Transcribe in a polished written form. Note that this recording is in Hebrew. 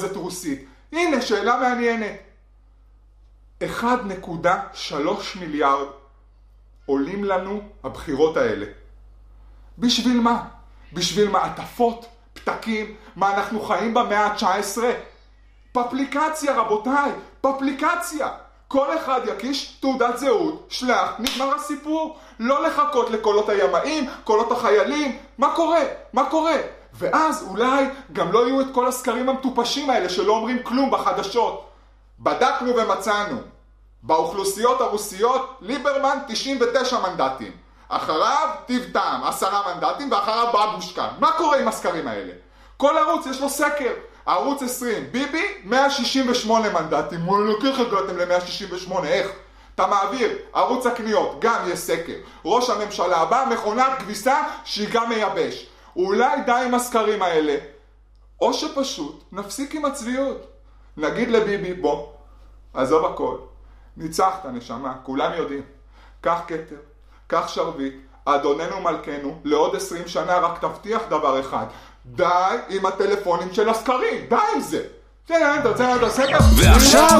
אוזת רוסית. הנה, שאלה מעניינת. 1.3 מיליארד עולים לנו הבחירות האלה. בשביל מה? בשביל מעטפות, פתקים, מה אנחנו חיים במאה ה-19? פפליקציה רבותיי, פפליקציה. כל אחד יקיש תעודת זהות, שלח, נגמר הסיפור. לא לחכות לקולות הימאים, קולות החיילים. מה קורה? מה קורה? ואז אולי גם לא יהיו את כל הסקרים המטופשים האלה שלא אומרים כלום בחדשות. בדקנו ומצאנו. באוכלוסיות הרוסיות, ליברמן 99 מנדטים. אחריו טיב-טעם 10 מנדטים ואחריו בבושקה. מה קורה עם הסקרים האלה? כל ערוץ יש לו סקר. ערוץ 20, ביבי 168 מנדטים. איך הגעתם ל-168? איך? אתה מעביר, ערוץ הקניות, גם יש סקר. ראש הממשלה הבא, מכונת כביסה שהיא גם מייבש. אולי די עם הסקרים האלה, או שפשוט נפסיק עם הצביעות. נגיד לביבי, בוא, עזוב הכל. ניצחת נשמה, כולם יודעים. קח כתר, קח שרביט, אדוננו מלכנו, לעוד 20 שנה רק תבטיח דבר אחד. די עם הטלפונים של הסקרים, די עם זה. תראה, אתה רוצה לעשות סקר? ועכשיו